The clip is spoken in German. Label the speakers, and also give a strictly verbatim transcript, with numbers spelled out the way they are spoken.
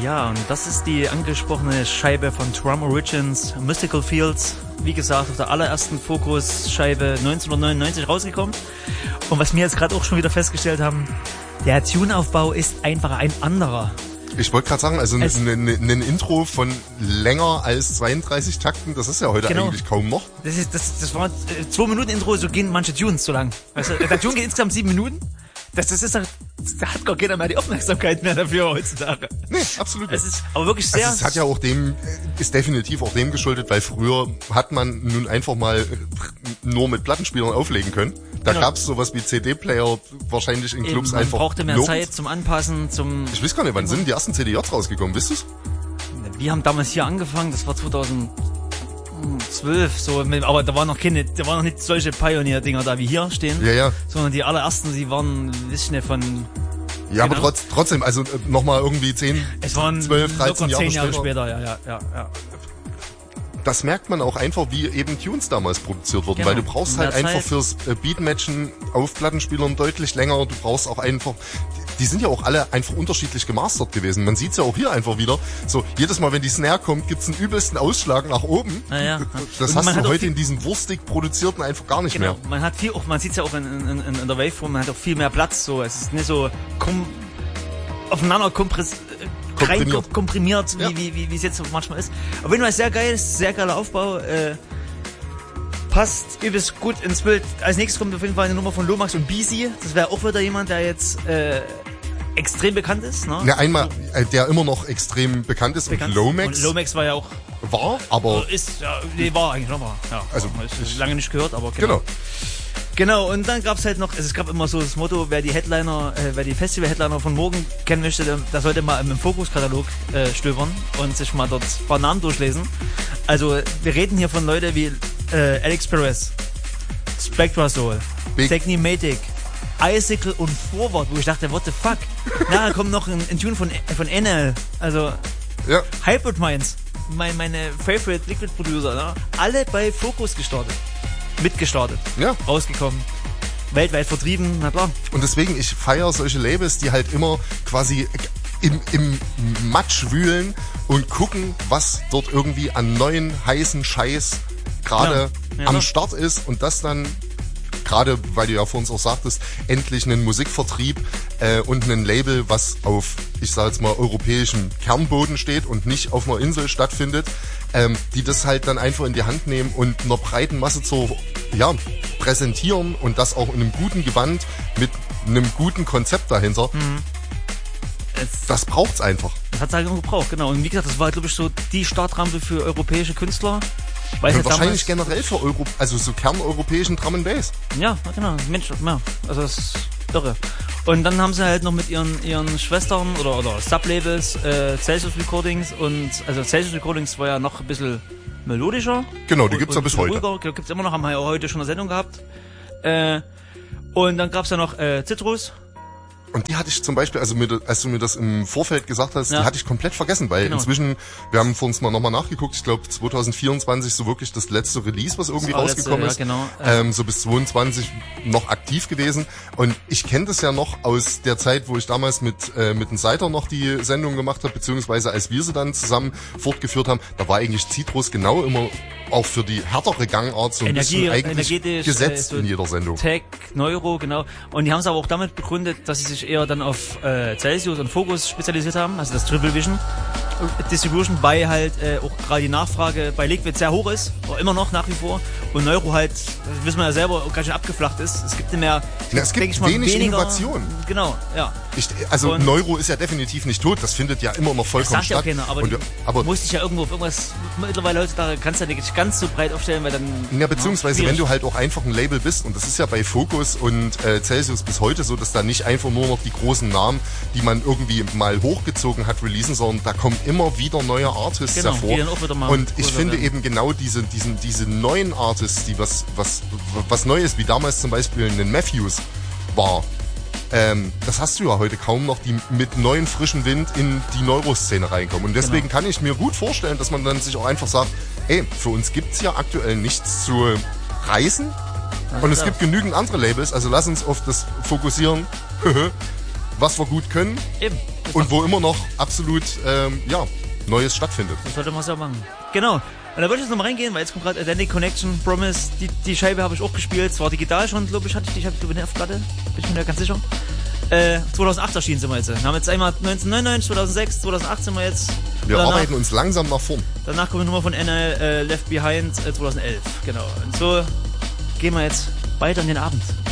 Speaker 1: Ja, und das ist die angesprochene Scheibe von Drum Origins, Mystical Fields. Wie gesagt, auf der allerersten Focus-Scheibe neunzehnhundertneunundneunzig rausgekommen. Und was wir jetzt gerade auch schon wieder festgestellt haben, der Tune-Aufbau ist einfach ein anderer.
Speaker 2: Ich wollte gerade sagen, also ein Intro von länger als zweiunddreißig Takten, das ist ja heute genau. eigentlich kaum noch.
Speaker 1: Das ist, das, das war äh, zwei Minuten Intro, so gehen manche Tunes so lang. Weißt du, der Tune geht insgesamt sieben Minuten. Das, das ist, da hat gar keiner mehr die Aufmerksamkeit mehr dafür heutzutage.
Speaker 2: Nee, absolut.
Speaker 1: Es ist aber wirklich sehr.
Speaker 2: Also es hat ja auch dem, ist definitiv auch dem geschuldet, weil früher hat man nun einfach mal nur mit Plattenspielern auflegen können. Da genau. gab's sowas wie C D-Player wahrscheinlich in Clubs
Speaker 1: Eben, man
Speaker 2: einfach.
Speaker 1: Man brauchte mehr
Speaker 2: lobend.
Speaker 1: Zeit zum Anpassen, zum.
Speaker 2: Ich weiß gar nicht, wann sind die ersten C D Js rausgekommen, wisst ihr's?
Speaker 1: Wir haben damals hier angefangen, das war zweitausendzwölf, so, aber da waren noch keine, da waren noch nicht solche Pioneer-Dinger da wie hier stehen.
Speaker 2: Ja, ja.
Speaker 1: Sondern die allerersten, die waren, wisst ihr, von.
Speaker 2: Ja,
Speaker 1: genau.
Speaker 2: aber trotz, trotzdem, also nochmal irgendwie zehn,
Speaker 1: es waren
Speaker 2: zwölf, dreizehn Jahre,
Speaker 1: zehn Jahre
Speaker 2: später.
Speaker 1: später. Ja, ja, ja, ja.
Speaker 2: Das merkt man auch einfach, wie eben Tunes damals produziert wurden,
Speaker 1: genau.
Speaker 2: weil du brauchst halt
Speaker 1: Zeit.
Speaker 2: einfach fürs Beatmatchen auf Plattenspielern deutlich länger. Du brauchst auch einfach, die sind ja auch alle einfach unterschiedlich gemastert gewesen. Man sieht's ja auch hier einfach wieder. So, jedes Mal, wenn die Snare kommt, gibt's einen übelsten Ausschlag nach oben.
Speaker 1: Ja, ja.
Speaker 2: Das
Speaker 1: Und
Speaker 2: hast du heute
Speaker 1: viel,
Speaker 2: in diesen wurstig produzierten einfach gar nicht
Speaker 1: genau.
Speaker 2: mehr.
Speaker 1: Man hat viel, auch, man sieht's ja auch in, in, in, in der Waveform, man hat auch viel mehr Platz. So, es ist nicht so kom aufeinander kompress
Speaker 2: komprimiert,
Speaker 1: rein komprimiert
Speaker 2: ja.
Speaker 1: wie, wie, wie, wie es jetzt manchmal ist. Auf jeden Fall sehr geil, sehr geiler Aufbau. Äh, passt übelst gut ins Bild. Als nächstes kommt auf jeden Fall eine Nummer von Lomax und B C. Das wäre auch wieder jemand, der jetzt äh, extrem bekannt ist. Ne?
Speaker 2: Ja, einmal, äh, der immer noch extrem bekannt ist.
Speaker 1: Bekannt.
Speaker 2: Und Lomax.
Speaker 1: Und Lomax war ja auch.
Speaker 2: War, aber.
Speaker 1: Ist, ja, nee, war eigentlich nochmal. Ja,
Speaker 2: also,
Speaker 1: ist lange nicht gehört, aber genau.
Speaker 2: Genau.
Speaker 1: Genau, und dann gab's halt noch, also es gab immer so das Motto, wer die Headliner, äh, wer die Festival-Headliner von morgen kennen möchte, der, der sollte mal im Fokus-Katalog äh, stöbern und sich mal dort ein paar Namen durchlesen. Also wir reden hier von Leuten wie äh, Alex Perez, Spectrasoul, Technimatic, Icicle und Forward, wo ich dachte, what the fuck? Nachher kommt noch ein, ein Tune von, von N L, also
Speaker 2: ja.
Speaker 1: Hybrid Minds, mein, meine Favorite Liquid Producer, ne? Alle bei Fokus gestartet. Mitgestartet,
Speaker 2: ja.
Speaker 1: rausgekommen, weltweit vertrieben, na klar.
Speaker 2: Und deswegen, ich feiere solche Labels, die halt immer quasi im, im Matsch wühlen und gucken, was dort irgendwie an neuen, heißen Scheiß gerade ja. ja, am Start ist und das dann, gerade weil du ja vor uns auch sagtest, endlich einen Musikvertrieb äh, und ein Label, was auf, ich sag jetzt mal, europäischem Kernboden steht und nicht auf einer Insel stattfindet, ähm, die das halt dann einfach in die Hand nehmen und einer breiten Masse zu ja, präsentieren und das auch in einem guten Gewand mit einem guten Konzept dahinter. Mhm. Es das braucht's einfach.
Speaker 1: Das hat's halt gebraucht, genau. Und wie gesagt, das war, glaube ich, so die Startrampe für europäische Künstler. Weiß
Speaker 2: und wahrscheinlich generell für Euro, also so kerneuropäischen Drum and Bass.
Speaker 1: Ja, genau. Mensch, ja. Also das ist irre. Und dann haben sie halt noch mit ihren ihren Schwestern oder oder Sublabels äh, Celsius Recordings und also Celsius Recordings war ja noch ein bisschen melodischer.
Speaker 2: Genau, die gibt's ja bis heute.
Speaker 1: Ruhiger. Gibt's immer noch, haben wir ja heute schon eine Sendung gehabt. Äh, und dann gab's ja noch äh, Citrus.
Speaker 2: Und die hatte ich zum Beispiel, also mir, als du mir das im Vorfeld gesagt hast, ja. die hatte ich komplett vergessen, weil genau. inzwischen, wir haben vor uns mal nochmal nachgeguckt, ich glaube zwanzig vierundzwanzig so wirklich das letzte Release, was irgendwie rausgekommen letzte, ist, ja, genau. ähm, so bis zweiundzwanzig noch aktiv gewesen. Und ich kenne das ja noch aus der Zeit, wo ich damals mit äh, mit dem Seiter noch die Sendung gemacht habe, beziehungsweise als wir sie dann zusammen fortgeführt haben, da war eigentlich Citrus genau immer auch für die härtere Gangart so ein
Speaker 1: Energie,
Speaker 2: bisschen eigentlich gesetzt äh, so in jeder Sendung.
Speaker 1: Tech, Neuro, genau. Und die haben es aber auch damit begründet, dass sie sich eher dann auf äh, Celsius und Focus spezialisiert haben, also das Triple Vision Distribution, bei halt äh, auch gerade die Nachfrage bei Liquid sehr hoch ist, oder immer noch nach wie vor, und Neuro halt, das wissen wir ja selber, ganz schön abgeflacht ist. Es gibt nicht mehr,
Speaker 2: ja, es gibt ich mal, wenig weniger, Innovation.
Speaker 1: Genau, ja.
Speaker 2: Ich, also und Neuro ist ja definitiv nicht tot, das findet ja immer noch vollkommen
Speaker 1: das sagt
Speaker 2: statt.
Speaker 1: Ja auch keiner, aber,
Speaker 2: und,
Speaker 1: die,
Speaker 2: aber
Speaker 1: musst dich ja irgendwo auf irgendwas, mittlerweile heutzutage kannst du ja nicht ganz so breit aufstellen, weil dann...
Speaker 2: Ja, beziehungsweise ja, wenn du halt auch einfach ein Label bist, und das ist ja bei Focus und äh, Celsius bis heute so, dass da nicht einfach nur noch die großen Namen, die man irgendwie mal hochgezogen hat, releasen, sondern da kommen immer wieder neue Artists
Speaker 1: genau,
Speaker 2: hervor.
Speaker 1: Die dann auch wieder mal
Speaker 2: und ich finde werden. eben genau diese, diesen, diese neuen Artists, die was, was, was Neues, wie damals zum Beispiel ein Matthews war, ähm, das hast du ja heute kaum noch, die mit neuen frischen Wind in die Neuroszene reinkommen. Und deswegen genau. kann ich mir gut vorstellen, dass man dann sich auch einfach sagt, ey, für uns gibt's ja aktuell nichts zu reißen. Und es gibt genügend andere Labels, also lass uns auf das fokussieren, was wir gut können.
Speaker 1: Eben.
Speaker 2: und wo immer noch absolut, ähm, ja, Neues stattfindet.
Speaker 1: Das sollte man es ja machen. Genau. Und da würde ich jetzt nochmal reingehen, weil jetzt kommt gerade Atlantic Connection, Promise, die, die Scheibe habe ich auch gespielt, zwar digital schon, glaube ich, hatte ich die, ich habe die auf Platte, bin ich mir da ganz sicher. Äh, zweitausendacht erschienen sind wir jetzt. Wir haben jetzt einmal neunzehnhundertneunundneunzig, zweitausendsechs, zweitausendacht sind wir jetzt.
Speaker 2: Wir
Speaker 1: danach,
Speaker 2: arbeiten uns langsam nach vorn.
Speaker 1: Danach kommt die Nummer von N L äh, Left Behind äh, zweitausendelf, genau. Und so gehen wir jetzt weiter in den Abend.